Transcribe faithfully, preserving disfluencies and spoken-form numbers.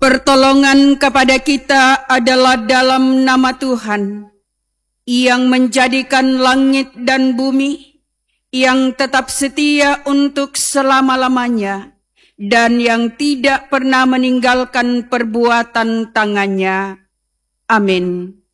Pertolongan kepada kita adalah dalam nama Tuhan, yang menjadikan langit dan bumi, yang tetap setia untuk selama-lamanya, dan yang tidak pernah meninggalkan perbuatan tangannya. Amin.